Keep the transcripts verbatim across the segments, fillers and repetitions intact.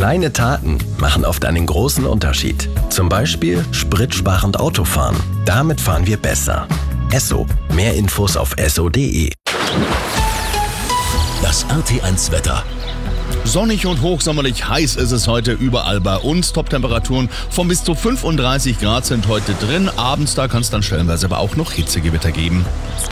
Kleine Taten machen oft einen großen Unterschied. Zum Beispiel spritsparend Autofahren. Damit fahren wir besser. Esso. Mehr Infos auf esso punkt de. Das R T eins Wetter. Sonnig und hochsommerlich heiß ist es heute überall bei uns. Top-Temperaturen von bis zu fünfunddreißig Grad sind heute drin. Abends, da kann es dann stellenweise aber auch noch Hitzegewitter geben.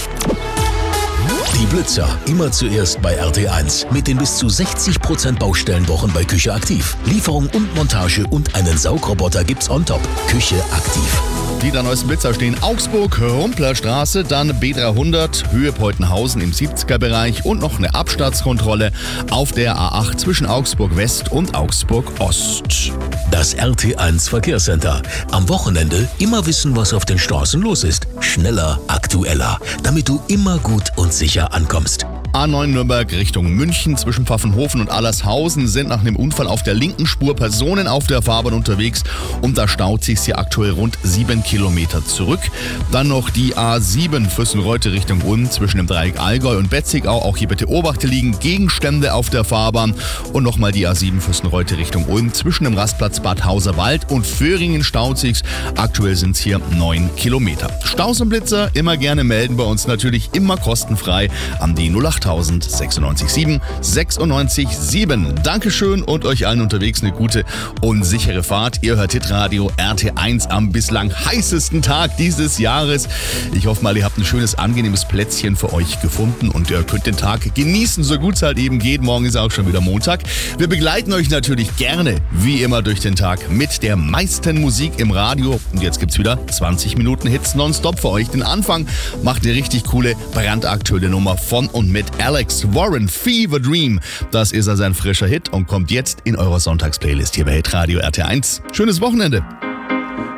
Die Blitzer, immer zuerst bei R T eins. Mit den bis zu sechzig Prozent Baustellenwochen bei Küche aktiv. Lieferung und Montage und einen Saugroboter gibt's on top. Küche aktiv. Die der neuesten Blitzer stehen Augsburg, Rumplerstraße, dann B dreihundert, Höhe Peutenhausen im siebziger Bereich und noch eine Abstandskontrolle auf der A acht zwischen Augsburg West und Augsburg Ost. Das R T eins Verkehrscenter. Am Wochenende immer wissen, was auf den Straßen los ist. Schneller, aktueller, damit du immer gut und sicher ankommst. A neun Nürnberg Richtung München zwischen Pfaffenhofen und Allershausen sind nach einem Unfall auf der linken Spur Personen auf der Fahrbahn unterwegs und da staut sich hier aktuell rund sieben Kilometer zurück. Dann noch die A sieben Füssenreute Richtung Ulm zwischen dem Dreieck Allgäu und Betzigau. Auch hier bitte Obacht, liegen Gegenstände auf der Fahrbahn. Und nochmal die A sieben Füssenreute Richtung Ulm zwischen dem Rastplatz Bad Hauserwald und Föhringen staut sich's. Aktuell sind es hier neun Kilometer. Staus und Blitzer immer gerne melden, bei uns natürlich immer kostenfrei an die null acht sechsundneunzig sieben sechsundneunzig sieben. Dankeschön und euch allen unterwegs eine gute und sichere Fahrt. Ihr hört Hitradio R T eins am bislang heißesten Tag dieses Jahres. Ich hoffe mal, ihr habt ein schönes, angenehmes Plätzchen für euch gefunden und ihr könnt den Tag genießen, so gut es halt eben geht. Morgen ist auch schon wieder Montag. Wir begleiten euch natürlich gerne, wie immer, durch den Tag mit der meisten Musik im Radio. Und jetzt gibt's wieder zwanzig Minuten Hits nonstop für euch. Den Anfang macht eine richtig coole, brandaktuelle Nummer von und mit Alex Warren, Fever Dream. Das ist also ein frischer Hit und kommt jetzt in eurer Sonntagsplaylist hier bei Hitradio R T eins. Schönes Wochenende!